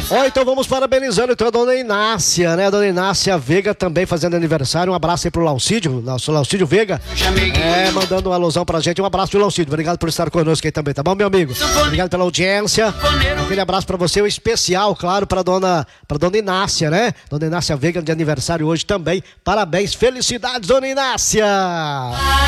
Ó, então vamos parabenizando então a dona Inácia, né? A dona Inácia Veiga também fazendo aniversário. Um abraço aí pro Laucídio, nosso Laucídio Veiga. Mandando uma alusão pra gente. Um abraço pro Laucídio. Obrigado por estar conosco aí também, tá bom, meu amigo? Obrigado pela audiência. Aquele abraço pra você, um especial, claro, pra dona Inácia, né? Dona Inácia Veiga de aniversário hoje também. Parabéns, felicidades, dona Inácia!